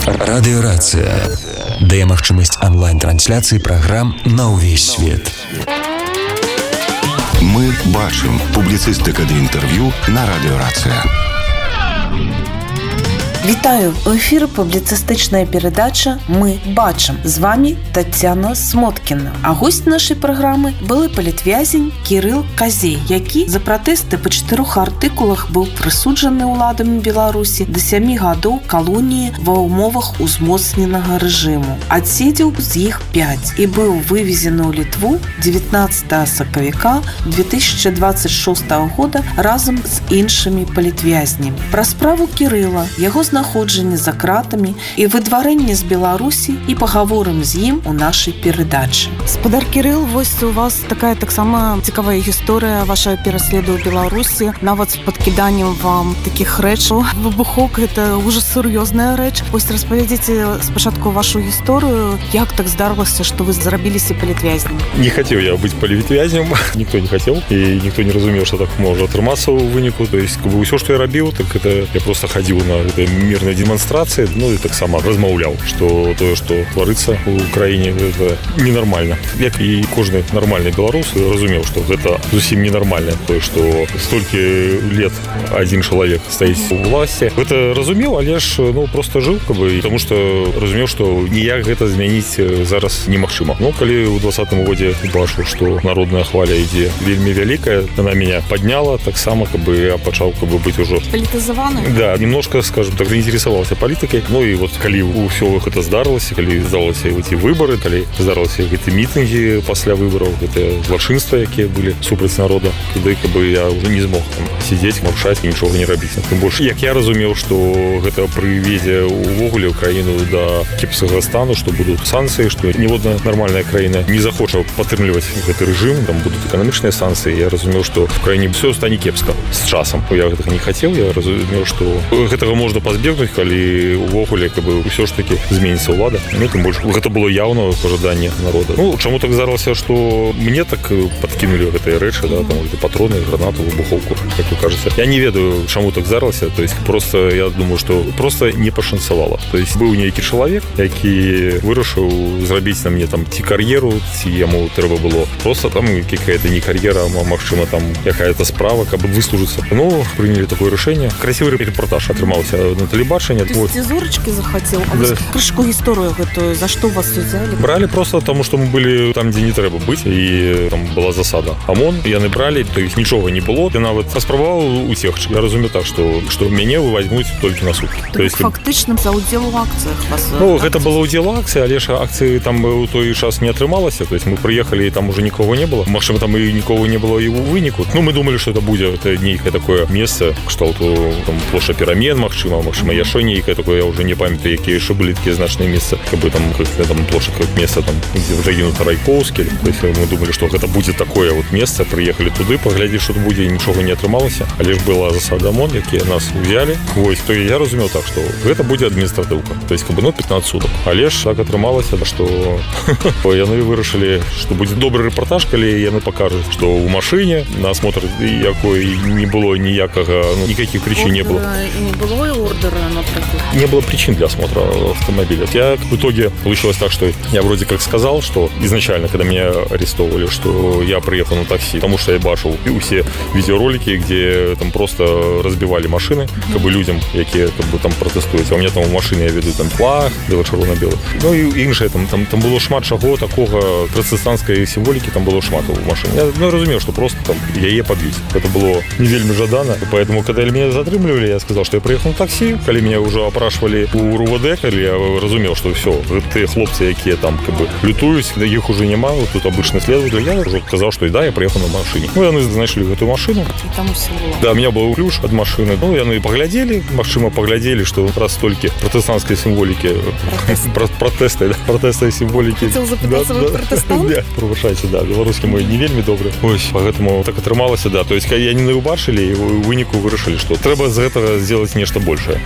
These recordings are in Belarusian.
Радыёрацыя дае магчымасць онлайн-трансляцыі праграм на ўвесь свет. Мы бачым публіцыстыка ды інтэрв'ю на радыёрацыя. Вітаю! У ефірі публіцистична передача «Ми бачим». З вами Тетяна Смоткіна. А гость нашої програми були політв'язень Кирил Козей, який за протести по 4 артикулах був присуджений уладами Білорусі до 7 годів колонії в умовах узмоцненого режиму. Отсидів з їх 5 і був вивезений у Литву 19 соковика 2026 года разом з іншими політв'язнями. Про справу Кирила, його знаходження за кратами і видворення з Білорусі, і поговоримо з ним у нашій передачі. Господар Кирил, ось у вас така так само цікава історія вашого пересліду у Білорусі, навіть з підкиданням вам таких речей. Вибуховка – це дуже серйозна реч. Ось розповідіть спочатку вашу історію, як так здарилося, що ви зробилися політв'язнем? Не хотів я бути політв'язнем, ніхто не хотів, і ніхто не розумів, що так може отриматися у виніку. Тобто, все, що я робив, так це я просто ходив на мирной демонстрации, ну и так само размовлял, что то, что творится в Украине, это ненормально. Як и кожный нормальный белорус разумел, что это зовсім ненормально, то есть, что столько лет один человек стоит у власти. Это разумел, але ж просто жил, потому что разумел, что ніяк это змянить зараз немагчыма. Ну, коли у 20-му году бачу, что народная хваля ідзе вельмі вялікая, она меня подняла, так само, я почал быть уже политизованным. Да, немножко, скажем так, заинтересовался политикой. Ну и вот, коли у всего это здарилося, коли здалося эти выборы, коли здарилися эти митинги после выборов, это злочинства, які были супраць народа, тоді я уже не змог там сидеть, мовчать, ничего не робить. Тем больше, як я разумел, что это привезе увогуле Украину до кепского стану, что будут санкции, что ни одна нормальная країна не захоче підтримувати этот режим, там будут экономичные санкции. Я разумел, что в Украине все стане кепска с часом. Я этого не хотел, я разумел, что этого можно позбегнуть, коли увогуле все ж таки зменится улада. Ну, тем больше, это было явно ожидание народа. Ну, чему так здарилося, что мне так подкинули этой речи, да, там, патроны, гранату, вибуховку, как вы кажется. Я не ведаю, чему так здарилося, то есть просто, я думаю, что просто не пошансовало. То есть был некий чоловік, який вирішив зробити на мені там ті кар'єру, ці йому треба було просто там какая-то не кар'єра, а можливо там какая-то справа, как бы выслужиться. Ну, приняли такое решение. Красивый репортаж отримався на телебаченні. То есть Зорочки захотел? А да. Крышку историю эту, за что вас взяли? Брали просто потому, что мы были там, где не треба быть, и там была засада. ОМОН, я не брали, то есть ничего не было. Я навіть поспробував усіх. Я розумію так, что мене возьмут только на сутки. То есть фактично за удел в акціях вас? Ну, это было удел в акції, але ж акції там у той час не отрималося. То есть мы приехали, и там уже никого не было. Может, там и никого не было и у вынику. Ну, мы думали, что это будет некое такое место, кшталту там площадь перемен, можливо, я що некое такое, я уже не пам'ятаю, які ще були такі значні місця, там площадь как место, там, где загинув Райковський. То есть мы думали, что это будет такое вот место, приехали туди, поглядели, що буде, і нічого не отрималося. Але ж була засада ОМОН, які нас взяли. Ось, то я розумів так, що це буде адміністративка. То есть, 15 суток. Але ж так отрималося, що яны вирішили, що буде добрий репортаж, коли яны покажуть, що у машині на осмотр якої не було ніякого, никаких причин не было. И не было ордера, например? Не было причин для осмотра автомобиля. Я в итоге получилось так, что я вроде как сказал, что изначально, когда меня арестовывали, что я приехал на такси, потому что я бачил все видеоролики, где там просто разбивали машины, людям, які там протестують. А у меня там в машине я веду там флаг, біло-червоно-білий. Ну і інше, там було шмат чого такого протестантської символіки, там було шмат в машині. Я розумів, що просто там я її поб'ють. Це було не вельми жадано. Поэтому, когда меня затримливали, я сказал, что я приехал на такси. Коли меня уже опрашивали у РУВД, коли я разумел, что все, ті хлопці, які там лютують, їх уже нема, тут обычный следователь, я уже сказал, что да, я приехал на машине. Ну, они знайшли эту машину. И там все было. Да, у меня был ключ от машины. Ну, и они поглядели, что раз столько протестантской символики, протесты символики. Хотел запитаться, вы протестант? Да, пробачайте, да, белорусский мой не вельми добрый. Ось, поэтому так отрималося, да. То есть, я не убачили, и у вынику вирішили, что треба з этого сделать нечто большее.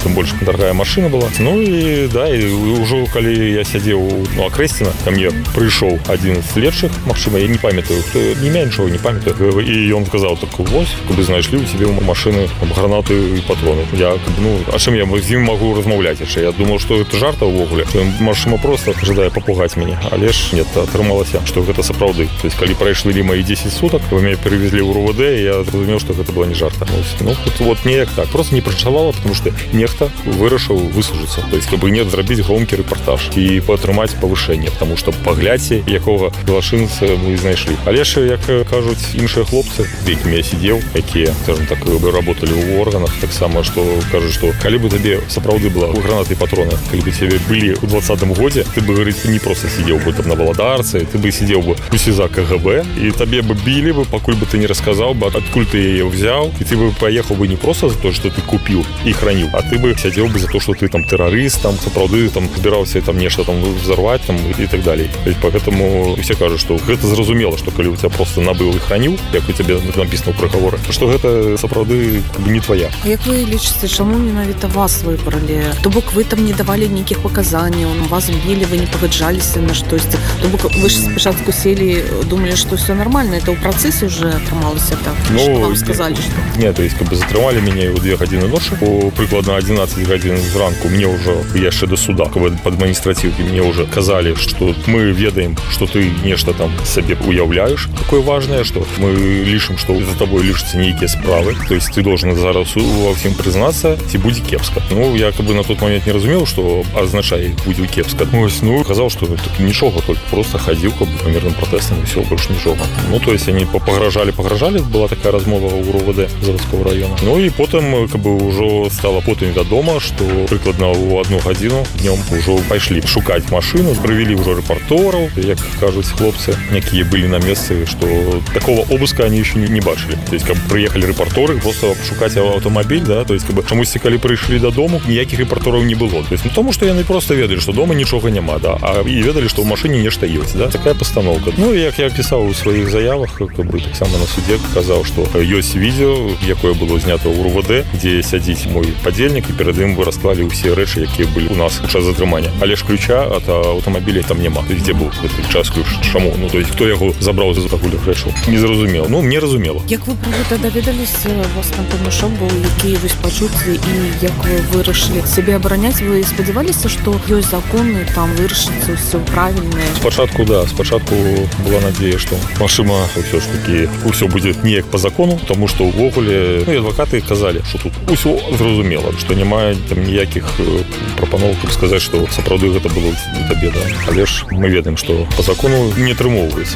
тым больш дарагая машына была. Ну і да, і ўжо калі я сядзеў у Акрэсціна, ко мне прыйшоў адзін з следчых, магчыма, я не памятаю, хто, імя нічого не памятаю, і ён сказаў так: вось, каб знайшлі ў цябе ў машыны гранаты і патроны. Я, а чым я з ім магу размаўляць яшчэ? Я думаў, што гэта жарта ўвогуле, што машына проста жадае папугаць мяне, але ж нет, атрымалася, што гэта сапраўды. То есть калі прайшлі мои 10 сутак, вы мяне перевезлі ў РУВД, і я зразумеў, што гэта была не жарта. Ну, вот неяк так, просто не прачавала, потому что нехта вырашыў выслужыцца, то есть каб не зрабіць громкі рэпартаж і патрымаць павышэнне, потому что паглядзьце, якога злачынца мы знайшлі. Але ж, як кажуць іншыя хлопцы, якімі я сидзеў, якія, скажем так, работали ў органах, таксама, што кажуць, што калі бы табе сапраўды была гранаты і патроны, калі бы тебе былі ў 20-м годзе, ты бы, говорит, не просто сидзеў бы там на Валадарцы, ты бы сидзеў бы у СІЗА КГБ, і табе бы білі бы, пакуль бы ты не расказаў бы, адкуль ты яе ўзяў, і ты бы поехал бы не просто за то, что ты купил и хранил, а ты бы сидел бы за то, что ты там террорист, там сапраўды там збирался там нешта там взорвать там и так далее. Поэтому все кажут, что это зразумело, что коли у тебя просто набыл и хранил, как у тебя написано в приговоре, что это сапраўды не твоя. Як вы лічыце, чаму менавіта вас выбрали? То бок вы там не давали никаких показаний, вас били, вы не пагаджаліся на штосьці. То бок вы ж спачатку сели, думали, что все нормально, это ў працэсе уже атрымалася так? Ну, вам сказали, что... Нет, то есть как бы затрымали меня ў 2 гадзіны ночы, по прыкладна 11 гадзін зранку мне уже яшчэ до суда, под адміністратыўкі мне уже казали, что мы ведаем, что ты нешта там себе уяўляешь такое важное, что мы лічым, что за тобой лічацца нейкія справы, то есть ты должен зараз ва ўсім прызнацца, ці будзе кепска. Ну, я как бы на тот момент не разумеў, что азначае будзе кепска. Ну, казаў, что нічога, только просто ходил как бы по мирным протестам и все, больше нічога. Ну, то есть они погрожали, была такая размова у РУВД Заводского района. Ну и потом как бы уже стало потом вядома, что прикладно у 1 гадзіну днем уже пошли шукать машину, провели уже репортеров, як кажуть хлопцы, якія были на месте, что такого обыска они еще не бачили. То есть как бы приехали репортеры просто шукать автомобиль, да, то есть как бы чомусь калі прийшли додому, ніяких репортеров не было. То есть тому, что яны просто ведали, что дома нічога нема, да, а и ведали, что в машине нешта есть, да, такая постановка. Ну, як я писал у своих заявах, как бы так само на суде казал, что есть видео, якое было знято у РУВД, где сядзіць мой падзельнік, і перед ім вы расклалі ўсе рэчы, якія былі у нас у час затрымання. Але ж ключа от аўтамабіля там няма. То есть, где был этот час ключ, чаму? Ну, то есть, хто яго забраў за такую рэчу? Не зразумела. Ну, мне разумела. Як вы про гэта даведаліся, вас там памешок быў, якія вы пачуцці, і як вы вырашылі себе абараняць? Вы спадзяваліся, што ёсць законы, там вырашыцца ўсё правільнае? Спачатку, да, спачатку была надзея, што магчыма, ўсё ж такі, ўсё будзе неяк по закону, тому што ўвогуле, ну, і адвакаты казалі, што тут ўсё зразумела, што няма там ніякіх прапаноў, каб сказаць, што сапраўды гэта было табе, да. Але ж мы ведаем, што по закону не атрымоўваецца.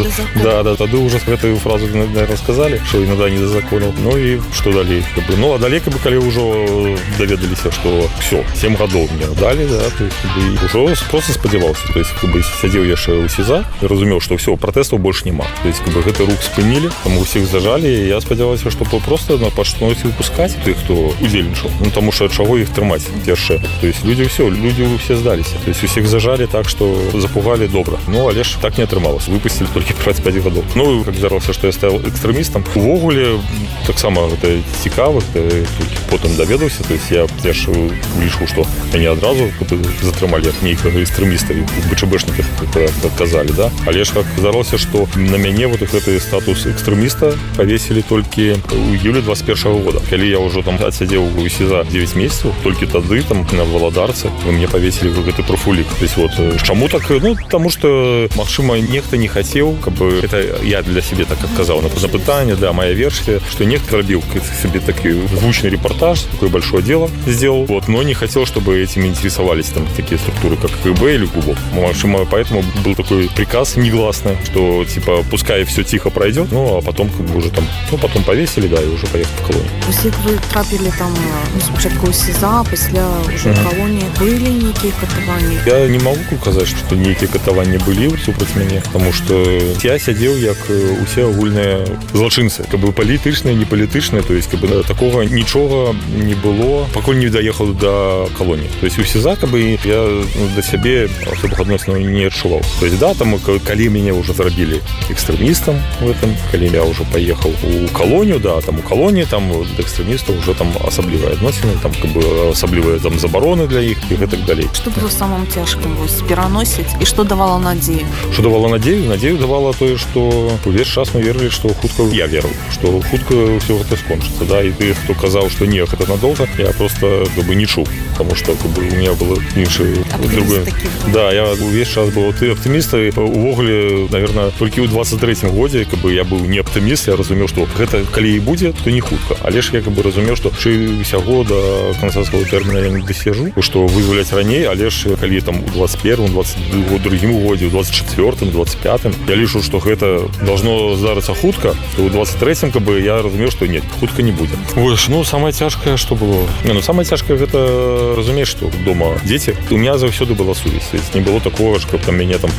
Да, тады ўжо гэтую фразу, наверное, сказалі, што інада не да закону. Ну і што далей? Ну, а далей, каб калі ўжо даведаліся, што всё, 7 гадоў мне далі, да, то есть ўжо просто спадзяваўся. То есть каб сядзеў яшчэ ў СІЗА і разумеў, што ўсё, пратэстаў больш няма. То есть каб гэты рух спынілі, там усіх зажалі, і я спадзяваўся, што просто пачнуць выпускаць тых, хто удзельнічаў. Ну, таму што чаго іх трымаць яшчэ? То есть люди все здаліся. То есть усіх зажалі так, што запугалі добра. Ну, але ж так не атрымалася. Выпусцілі толькі 25 гадоў. Ну, как здарылася, што я стаў экстрэмістам. Увогуле, таксама гэта цікава, толькі потым даведаўся. То есть я ж лічыў, што мяне адразу затрымалі як нейкага экстрэміста, БЧБшнікі казалі, да? Але ж как здарылася, што на мяне вот гэты статус экстрэміста павесілі толькі ў июлі 21 года. Калі я ўжо там адсядзеў у СІЗА 9 месяцаў, толькі тады там на Валадарцы мне павесілі гэты прафулік. То есть вот чаму так? Ну, таму што магчыма нехта не хацеў, каб это я для сябе так адказаў на пытанне, да, моя версія, што нехта рабіў себе такі звучный репортаж, такое большое дело сделал, вот, но не хотел, чтобы этим интересовались там такие структуры, как КГБ или ГУБО. Магчыма, поэтому был такой приказ негласный, что типа пускай все тихо пройдет, ну а потом как бы уже там, ну потом повесили, да, и уже поехали в колонию. Усіх ви трапили там спочатку у СІЗА, після уже колонії. Были некие катаванні? Я не могу сказать, что некие катаванні были супраць мяне, потому что я сидел як усе агульныя злачынцы, как бы палітычныя, не палітычныя, то есть как бы такого ничего не было, пакуль не доехал до колонии. То есть у СІЗА как бы я до себе особых адносінаў не адчуваў. То есть да, там калі меня уже зрабілі экстремистом в этом, калі я уже поехал у колонию, да, там у колонии там до экстремистов уже там асаблівыя адносіны. адносіны, там как бы асаблівыя там забароны для іх і гэтак далей. Што было самым цяжкім пераносіць і што давала надзею? Што давала надзею? Надзею давала тое, што увесь час мы верылі, што хутка я верыў, што хутка ўсё гэта скончыцца, да, і ты, хто казаў, што не, гэта надолго, я просто как бы не чуў, потому что как бы у меня было іншы другое. Да, я увесь час быў аптыміст, і увогуле, наверное, толькі ў 23-м годзе как бы я быў не аптыміст, я разумеў, што гэта калі і будзе, то не хутка, але ж я как бы разумеў, што усяго до конца свайго тэрміна я не дасяжу, што вызваляць раней, але ж калі там у 21-м, 22-м годзе, у 24-м, 25-м, я лічу, што гэта должно здарыцца хутка, то у 23-м как бы я разумеў, што нет, хутка не будзе. Вось, ну, самае цяжкае, што было? Не, ну, самае цяжкае гэта разумець, што дома дзеці. У меня заўсёды была сувязь, то есть не было такого, што там мяне там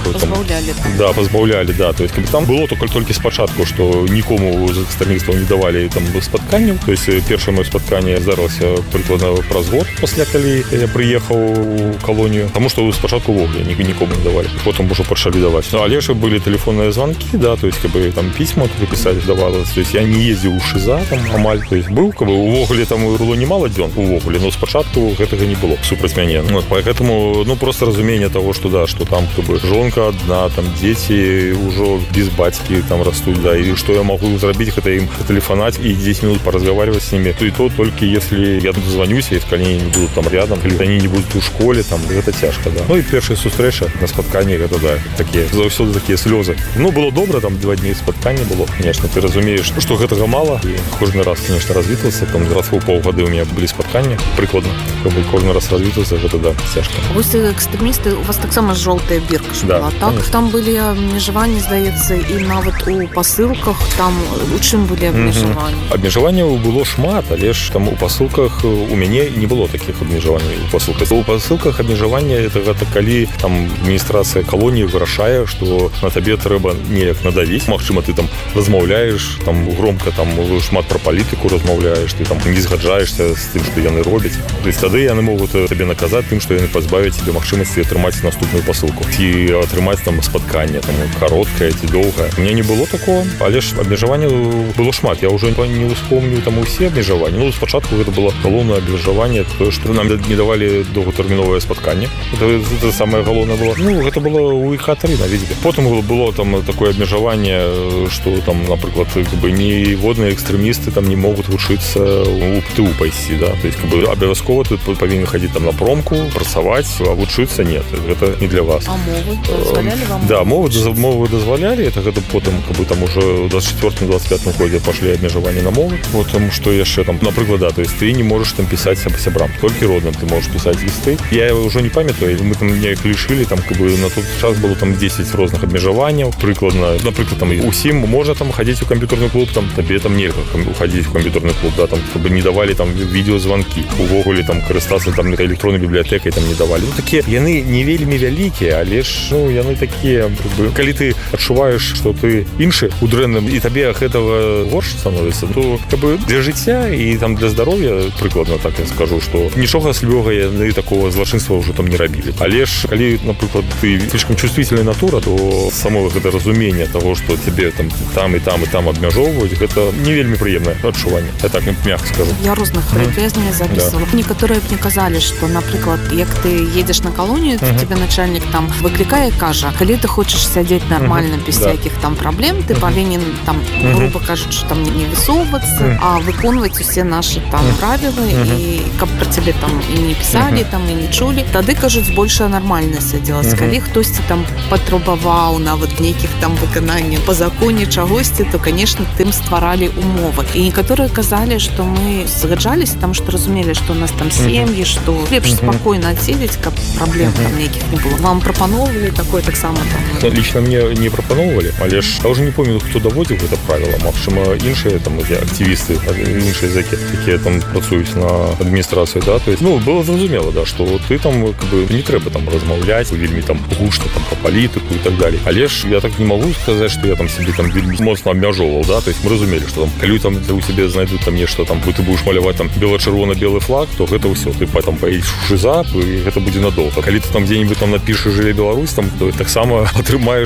пазбаўлялі, да, то есть там было толькі спачатку, што нікому з экстрэмістаў не давалі там спатканняў, то есть першае маё спатканне здарылася прыкладна праз год пасля, калі я прыехаў у калонію, таму што спачатку вогуле нікому не давалі, потым ўжо пачалі даваць. Ну, але ж былі тэлефонныя званкі, да, то есть как бы там пісьма пісаць давалось, то есть я не ездзіў у ШИЗА там амаль, то есть быў как бы увогуле там было немало дзён увогуле, но спачатку гэтага не было супраць мяне. Ну, поэтому, ну, просто разумение того, что да, что там как бы жонка одна, там дети уже без бацькі там растут, да, и что я могу зрабіць, это им телефонать и 10 минут поразговаривать с ними, то и то только если я дозвонюсь, если они не будут там рядом, или они не будут у школе, там, это тяжко, да. Ну и первая сустрэча на спатканні, это да, такие, заўсёды такие слезы. Ну, было добра, там 2 дні спаткання было, конечно, ты разумеешь, что гэтага мало, и кожны раз, конечно, развітвацца, там раз в полгода у меня были спаткання, прикладно, как бы кожны раз развітвацца, гэта да, цяжка. Вось экстрэмісты, у вас таксама жолтая бірка ж да, была, так? Конечно. Там былі абмежаванні, здаецца, і нават у пасылках, там у чым былі абмежаванні? Абмежаванняў было шмат, але ж там у пасылках у мяне не было такіх абмежаванняў у пасылках. У пасылках абмежавання это калі там адміністрацыя калоніі вырашае, што на табе трэба неяк надавіць. Магчыма, ты там размаўляеш, там громко там шмат пра палітыку размаўляеш, ты там не згаджаешся з тым, што яны робяць. То есть тады яны могуць табе наказаць тым, што яны пазбавяць тебе магчымасці атрымаць наступную пасылку. Ці атрымаць там спатканне, там кароткае ці доўгае. У меня не было такого, але ж абмежаванняў было шмат. Я ўжо не успомню там усе абмежаванні. Ну, спачатку гэта было галоўнае абмежаванне, тое, што нам не давалі доўгатэрміновае спатканне. Это самае галоўнае было. Ну, гэта было у ИХ-3 на візбе. Потым было там такое абмежаванне, што там, напрыклад, как бы ніводныя экстрэмісты там не могуць вучыцца у ПТУ пайсці, да. То есть как бы абавязкова ты павінен хадзіць там на промку, працаваць, а вучыцца нет. Гэта не для вас. А мовы дазвалялі вам? Да, мовы дазвалялі. Это гэта потым, как бы там уже у 24-25 годзе пашлі абмежаванні на мовы. Вот там што яшчэ там, напрыклад, да, то есть ты не можаш там пісаць сябрам, толькі родным ты можаш пісаць лісты. Я ўжо не памятаю, мы там неяк лішылі, там как бы на тот час было там 10 розных абмежаванняў, прыкладна, напрыклад, там усім можна там хадзіць у камп'ютэрны клуб, там табе там нельга хадзіць у камп'ютэрны клуб, да, там как бы не давалі там відэазванкі. Увогуле там карыстацца там электроннай бібліятэкай там не давалі. Ну, такія яны не вельмі вялікія, але ж, ну, яны такія, как бы, калі ты адчуваеш, што ты іншы у дрэнным і табе гэтага горш становіцца, то как бы для жыцця і там для здароўя, прыкладна так я скажу, што нічога слёга яны такого злачынства ўжо там не рабілі. Але ж калі, напрыклад, ты слишком чувствительная натура, то само гэта разуменне того, што тебе там і там абмяжоўваюць, гэта не вельмі прыемнае адчуванне. Я так мягка скажу. Я розных палітвязней записывала. Да. Некаторыя мне казалі, што, напрыклад, як ты едзеш на калонію, то тебе начальник там выклікае, кажа, калі ты хочаш сядзець нармальна без всяких там праблем, ты павінен там, грубо кажучи, там не высоўвацца, а выконваць усе наши там правілы, і каб пра цябе там і не пісалі, там і не чулі. Тады, кажуць, большая нармальнасць сядзелась. Калі хтосьці там патрабаваў нават нейкіх там выканання па законе чагосьці, то, конечно, тым стваралі умовы. І некаторыя казалі, што мы згаджаліся, там што разумелі, што у нас там сем'і, што лепш спакойна адседзець, каб праблем там нейкіх не было. Вам прапаноўвалі такое таксама там? Лично мне не прапаноўвалі, але ж я ўжо не помню, хто даводзіў гэта правіла. Магчыма, іншыя там актывісты, іншыя зэкі, якія там працуюць на адміністрацыю, да, то есть, ну, было зразумела, да, што ты там как бы не трэба там размаўляць вельмі там гучна там па палітыку і так далее. Але ж я так не магу сказаць, што я там себе там вельмі моцна абмяжоўваў, да, то есть мы разумелі, што там калі там у себе знайдуць там нешта там, ты будешь маляваць там бела-чырвона-белы флаг, то гэта ўсё, ты там паедзеш у ШИЗА, і гэта будзе надолго. Калі ты там дзе-нибудь там напішаш «Жыве Беларусь», там то таксама атрымаеш там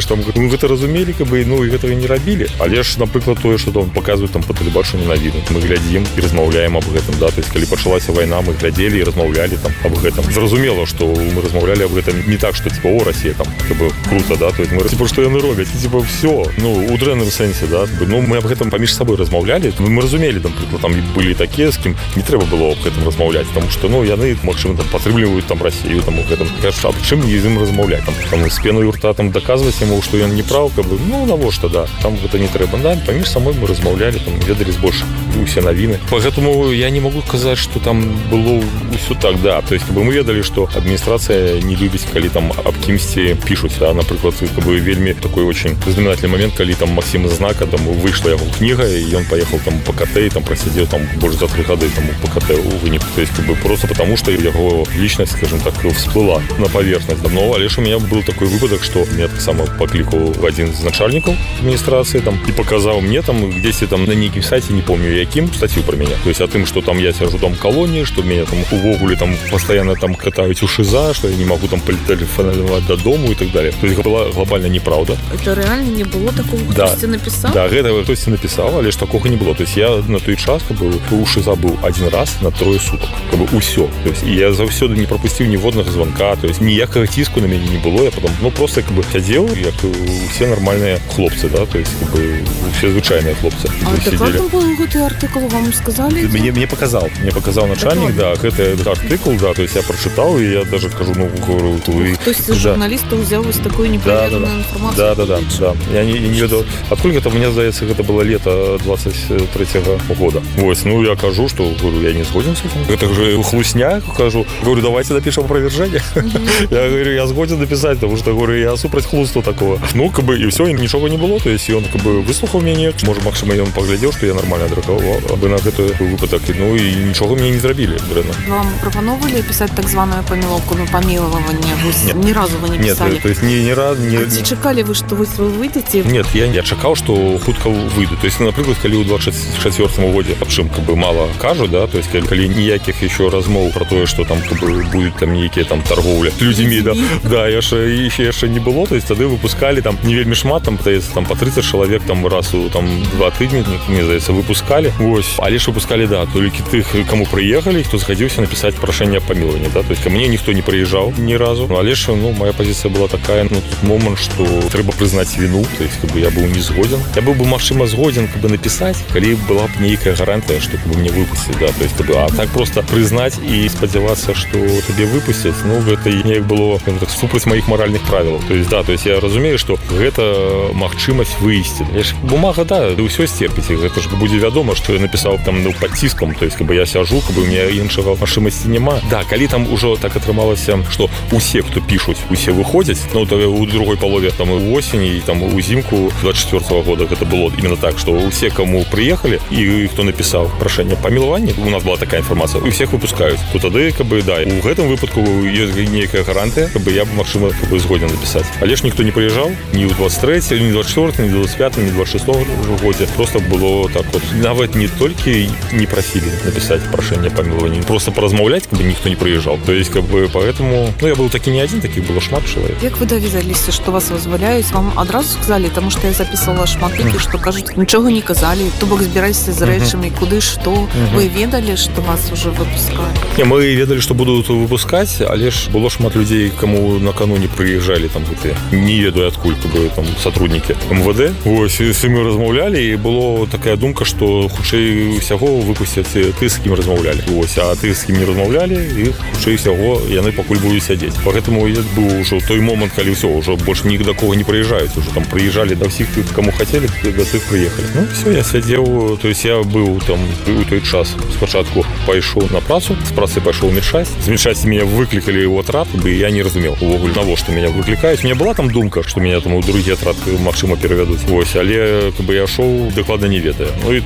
мы гэта разумелі, каб бы, ну, і гэтага не рабілі. Але ж, напрыклад, тое, што там паказваюць там па тэлебачанню навіны. Мы глядзім і размаўляем аб гэтым, да, то есть калі пачалася вайна, мы глядзелі і размаўлялі там аб гэтым. Зразумела, што мы размаўлялі аб гэтым не так, што типа, о, Расія там, каб бы, круто, да, то есть мы типа, што яны робяць, і типа, все, ну, у дрэнным сэнсе, да, ну, мы аб гэтым паміж сабой размаўлялі, мы разумелі, там, там былі такія, з кім не трэба было аб гэтым размаўляць, таму што, ну, яны, магчыма, там, падтрымліваюць там Расію, там, у гэтым, кажуць, аб чым з ім размаўляць, там, з пеною рта, там, даказваць яму, што ён не прав, каб бы, ну, навошта, да, там гэта не трэба, да, паміж самой мы размаўлялі, там, ведалі збольш усе навіны. Поэтому я не могу сказаць, што там было ўсё так, да, то есть, каб бы мы ведалі, што адміністрацыя не любіць, калі там аб кімсьці пішуць, а, напрыклад, каб бы вельмі такой очень знаменательный момент, калі там Максим Знака, там, выйшла яго кніга, і ён паехаў там по КТ, і там просидзеў там больш за 3 гады там по КТ у выніку, то есть, как бы просто потому, что его личность, скажем так, всплыла на поверхность. Но, але ж у меня был такой выпадок, что меня так само покликал один из начальников администрации там и показал мне там, где-то там на неким сайте, не помню яким, статью про меня. То есть о том, что там я сижу там в колонии, что меня там увогуле там постоянно там катают у ШИЗа, что я не могу там телефоновать до дому и так далее. То есть была глобально неправда. Это реально не было такого, да. Кто-то написал? Да, это кто-то написал, але ж такого не было. То есть я на той час как бы у ШИЗа был один раз на 3 суток. Как бы усё. То есть я завсёды не пропустил ніводнага звонка, то есть ніякага ціску на мяне не было. Я потом, ну, просто как бы сидел, як все нормальные хлопцы, да, то есть как бы все звычайные хлопцы. А докладно был гэты артикул, вам сказали? Мне показал начальник, да, это артикул, да, то есть я прочитал, и я даже кажу, ну, говорю, вы... То есть журналистов взял из такой непроверенную информацию? Да. Я не веду. Откуда это, мне здається, это было лето 23-го года. Вот, ну, я кажу, что, говорю, я не сгоден с этим. Это же хлусня, кажу. Говорю, давайте напишем опровержение. Я говорю, я сгоден написать, потому что, говорю, я супроть хлусту такого. Ну, как бы, и все, ничего не было, то есть, и он, как бы, выслухал меня, может, Максим, он поглядел, что я нормально отреагував, аби на этот выпадок, ну, и ничего мне не зробили, дренно. Вам пропоновали писать так званую помиловку, ну, помилование? Ни разу вы не писали? Нет, то есть, ни разу... Чекали вы, что вы выйдете? Нет, я чекал, что хутко выйду. То есть, например, коли у 24-му году, об чым, как бы, мало кажут, да, то есть, коли ніяких еще размов про то, что там, как бы, будет там некие там торговля людьми, да, еще не было, то есть, тогда выпускали там не вельми шмат, там, по 30 человек там раз у там 2 тижні, мне здається, выпускали. Ось, а лишь выпускали, да, только тих, кому приехали, кто захотелся написать прошение о помиловании, да, то есть, ко мне никто не приезжал ни разу, ну, а лишь, ну, моя позиция была такая, ну, тот момент, что треба признать вину, то есть, как бы, я был не згоден. Я был бы, Максима, згоден, как бы, написать, коли была бы некая гарантия, что, как бы, мне выпустят, да, то есть, как бы, а так просто признать и сподеваться, что тебе выпустят, ну, это не было, так, супроть моих моральных правил. То есть, да, то есть, я разумею, что это махчимость выяснить. Бумага, да, вы все стерпите, это же будет вядомо, что я написал там, ну, под тиском, то есть, как бы, я сяжу, как бы, у меня іншого махчимости нема. Да, коли там уже так атрымалася, что усе, кто пишут, усе выходят, ну, у другой половины, там, у осени, и там, у зимку 24-го года это было именно так, что у всех, кому приехали, и кто написал прошение о помиловании, у нас была такая информация, у всех выпускают. То тогда, как бы, да, у этом выпадку есть некая гарантия, как бы, я бы Максима, как бы, згоден написать. А лишь никто не приезжал, ни у 23-го, ни 24-го, ни 25-го, ни 26-го года. Просто было так вот. Навіть не только не просили написать прошение о помиловании, просто поразмовлять, как бы, никто не приезжал. То есть, как бы, поэтому, ну, я был таки не один, таких было шмат человек. Як ви довідалися, що вас визволяють? Вам одразу сказали, тому що я записувала шматики, що кажуть, нічого не казали, то бок збирайся з речами, куди, що. Ви ведали, що вас вже випускають? Не, мы ведали, что будут выпускать, а лишь было шмат людей, кому накануне приезжали там гэты, не ведаю откуль, как бы, там, сотрудники МВД. Ось, с ними размовляли, и была такая думка, что хутчэй всяго выпустят ты, с кем размовляли. Ось, а ты, с кем не размовляли, и хутчэй всяго яны пакуль будут сядзець. Поэтому это был уже той момент, когда все, уже больше ни до кого не приезжают, уже там приезжали до всех, кому хотели, до всех приехали. Ну, все, я сидел, то есть я был там у той час, спочатку пошел на працу, с працы пошел в медшасть. С медшасти меня выкликали в отряд, и я не разумел того, что меня выкликают. У меня была там думка, что меня там у других отряд Максима переведут. Ось, але, как бы, я шел докладно не ведая. Ну, и там уже, как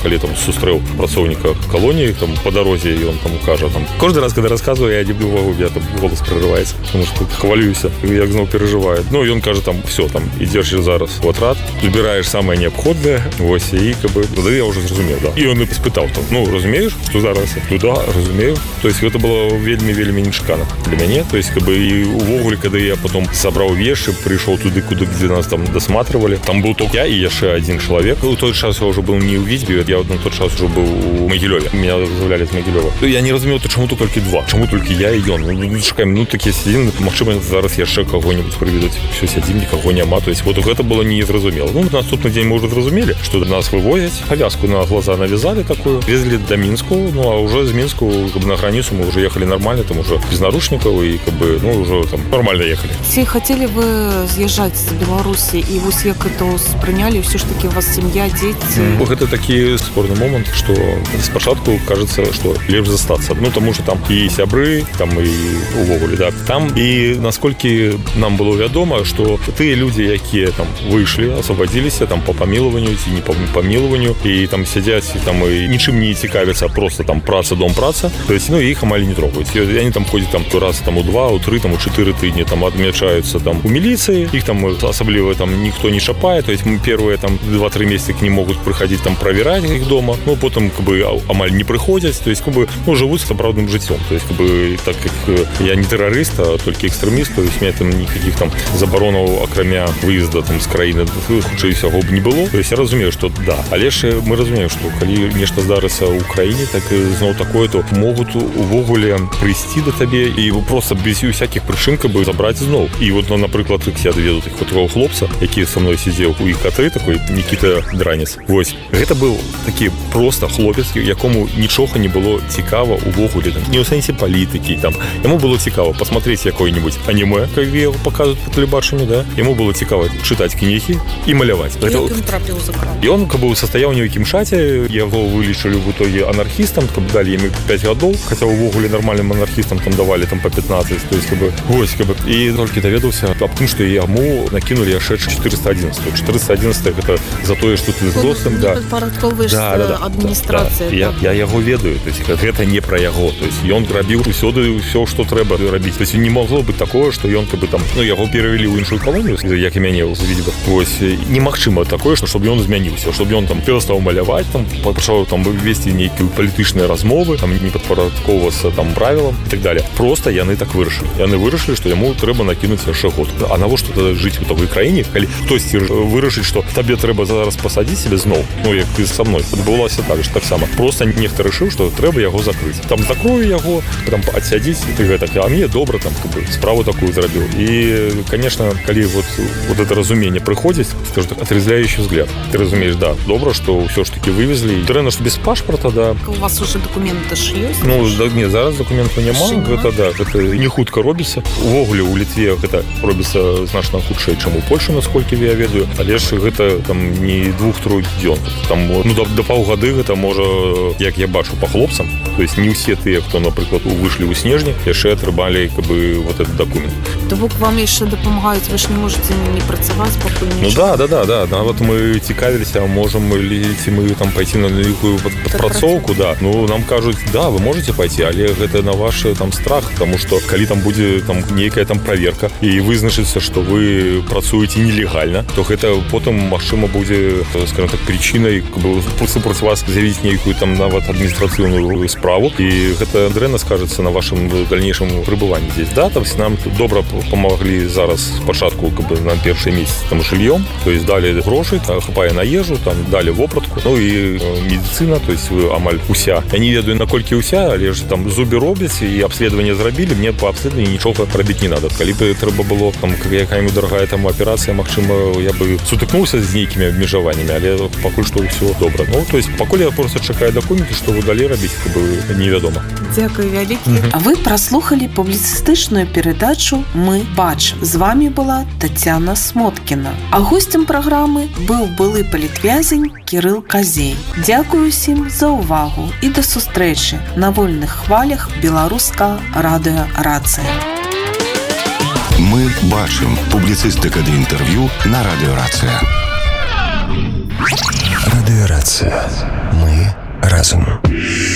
калі там сустрэў працоўніка калоніі там по дарозе, і он там кажа там кожны раз, когда рассказываю, я не могу, я там голос прерываецца, потому что хвалююся, як зноў переживаю. Ну, ён кажа там, все, там, ідзеш зараз в атрад, выбираешь самое необходное, вось, и как бы, да, я уже зразумеў, да. И он испытал там, ну, разумеешь, что зараз? Ну, да, разумею. То есть, это было вельми нечакано для мяне. То есть, как бы, и увогуле, когда я потом собрал вещи, пришел туда, где нас там досматривали, там был только я и еще один человек. Ну, в тот час я уже был не у Витьбе, я на тот час уже был у Могилеве. Меня заявляли из Могилева. Я не разумеў, то чому тут только два? Чому только я и он? Ну, чекаем, ну, так я сидим, магчыма, зараз яшчэ кого-нибудь прыведуць. Все сядзім, никого няма. То есть, вот это было незразумело. Ну, на наступный день мы уже зразумели, что нас вывозят. Повязку на глаза навязали такую. Везли до Минску, ну, а уже из Минску как бы, на границу мы уже ехали нормально, там уже без наручников и как бы, ну, уже там нормально ехали. Ці хотели вы з'язджаць з Беларусі, і вось як это спрыняли, все ж таки у вас семья, дети? Это такі спорный момент, что спочатку кажется, что лепш застаться. Ну, тому что там и сябры, там и увогуле, да. Там и насколько нам было вядома, что тыя люди, якія там вышли, освободились, там по помилованию, ці не по помилованию, и там сидят, и там и ничем не цікавятся, просто там праца, дом, праца. То есть, ну, их амаль не трогают. И они там ходят там раз, там, у 2, у 3, там, у 4 тыдні, там, отмечаются там у милиции, их там особливо там никто не шапает, то есть мы первые там 2-3 месяца к ним могут приходить там проверять их дома, ну, потом как бы амаль не приходят, то есть как бы, ну, живут сапраўдным жыццём, то есть как бы, так как я не террорист, а только экстремист, то есть у меня там никаких там заборонаў, акрамя выезда там з краіны, хутчэй усяго б не было, то есть я разумею, что да, але ж мы разумеем, что калі нешта здарыцца ў краіне, так зноў такое, то могут увогуле прыйсці да табе і просто без усякіх прычын как бы забраць зноў. І вот, ну, напрыклад, я даведу такого хлопца, які со мной сидзеў у ИК3, такой Никита Дранец. Вось, гэта быў такі просто хлопец, якому нічога не было цікава увогуле, там, не ў сэнсе палітыкі, там, яму было цікава посмотреть какое-нибудь аниме, как его показывают по телебачению, да, ему было цікава читать книги и малявать. Як ён трапіў за край? И он как бы состоял у него в Кімшаце, его вылечили в итоге анархистом, как бы дали ему 5 годов, хотя увогуле нормальным анархистам там давали там по 15, то есть как бы, ось, как бы, и только доведался об том, что ему накинули яшчэ 411. 411 это за тое, что ты з досым, да. Да, адміністрацыя. Да. Я яго ведаю, то есть гэта не про яго, то есть ён рабіў усюды все, что трэба рабіць. То есть не могло быть такое, что ён как бы там, ну, яго перавялі ў іншую калонію, як і мяне ў Витьбе. Вось, немагчыма такое, что чтобы ён змяніўся, чтобы ён там перастаў маляваць, там пачаў там весці нейкія палітычныя размовы, там не падпарадкоўвацца там правілам і так далее. Просто яны так вырашылі. Яны вырашылі, што яму трэба накінуць яшчэ год. А навошта тады жыць у такой краіне, калі хтосьці вырашыць, што табе трэба зараз пасадзіць себе зноў, ну, як ты са мной. Адбылося так же, так само. Просто нехта рашыў, што трэба яго закрыць. Там закрою яго, там адсядзіць, і ты гэтак, а мне добра там как бы справу такую зрабіў. І, конечно, калі вот это разумение прыходзіць, скажу так, отрезвляющий взгляд. Ты разумеешь, да, добра, што ўсё ж таки вывезли. Дрэнна, што без пашпарта, да. У вас уже документы ж ёсць? Ну, да, не, зараз документаў няма. Гэта, да, гэта не хутка робіцца. Увогуле у Літве гэта робіцца значна хутчэй, чым у Польшы, насколькі я ведаю. Але ж гэта там не 2-3 дзён. Там, ну, до паўгады гэта можа, як я бачу по хлопцам, то есть не ўсе тыя, хто, напрыклад, вышлі ў снежні, яшчэ атрымалі как бы вот этот документ. То бок вам яшчэ дапамагаюць, вы ж не можете не працаваць пакуль нічога. Ну да. Нават мы цікавіліся, можем ли мы там пойти на нейкую падпрацоўку, да. Ну, нам кажуць, да, вы можете пойти, але гэта на ваш там страх, потому что калі там будзе там нейкая там проверка і вызначыцца, што вы працуеце нелегальна, то гэта потым магчыма будзе, скажем так, причинай как бы супраць вас заявіць нейкую там нават адміністрацыйную справу, і гэта дрэнна скажется на вашем дальнейшем пребывании здесь. Да, там нам добра помогли зараз спачатку как бы на першы месяц там жыльём, то есть дали грошы, хапае на ежу, там дали вопратку, ну і медицина, то есть амаль уся. Я не ведаю, наколькі уся, але ж там зубы робяць і абследаванне зрабілі, мне по абследаванню нічога рабіць не надо. Калі бы трэба было там якая-нибудь дорогая там аперацыя, магчыма, я бы сутыкнуўся з нейкімі абмежаваннямі, але пакуль што ўсё добра. Ну, то есть пакуль я просто чакаю дакументы, што вы далі рабіць, как бы невядома. Дзякуй вялікі. А вы праслухалі публіцыстычную перадачу «Мы бачым». З вами была Тацяна Смоткіна. А гостем праграмы быў былы палітвязень Кірыл Казей. Дзякую ўсім за ўвагу і да сустрэчы на вольных хвалях беларускага радыёрацыя. Мы бачым. Публіцыстыка ды інтэрв'ю на радыёрацыя. Радыёрацыя. Мы разам.